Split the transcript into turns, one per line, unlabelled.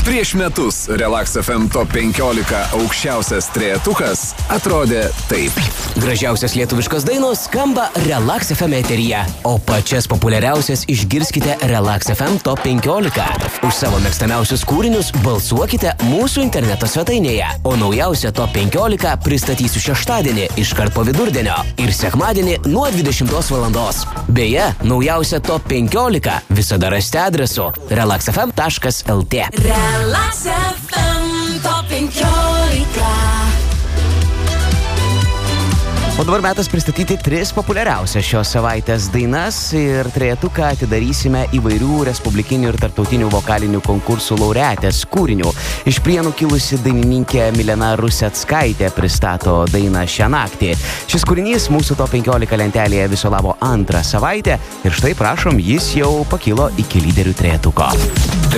Prieš metus Relax FM Top 15 aukščiausias trejetukas atrodė taip.
Gražiausias lietuviškos dainos skamba Relax FM eteryje, o pačias populiariausias išgirskite Relax FM Top 15. Už savo mėgstamiausius kūrinius balsuokite mūsų interneto svetainėje, o naujausią Top 15 pristatysiu šeštadienį iškart po vidurdienio ir sekmadienį nuo 20 valandos. Beje, naujausią Top 15 visada rasite adresu relaxfm.lt.
Relax FM Top 15.
O dabar metas pristatyti 3 populiariausias šios savaitės dainas ir trejetuką atidarysime įvairių respublikinių ir tarptautinių vokalinių konkursų laureatės kūrinių. Iš Prienų kilusi dainininkė Milena Ruseckaitė pristato dainą Šią naktį. Šis kūrinys mūsų Top 15 lentelėje viso labo 2 savaitę ir štai prašom, jis jau pakilo iki lyderių trejetuko.